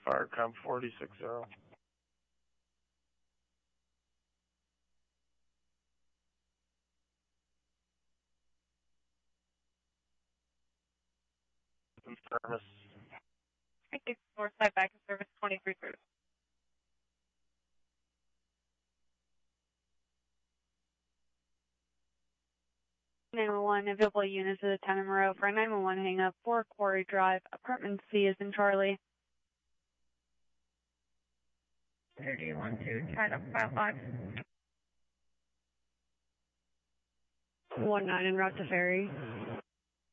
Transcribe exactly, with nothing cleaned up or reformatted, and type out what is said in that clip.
Firecom forty six zero. Service. Thank you. Northside back in service twenty-three thirty. nine one one, available units at the town of Moreau for a nine one one hang up for Quarry Drive, apartment C is in Charlie. thirty-one two, try to file five. one nine en route to ferry.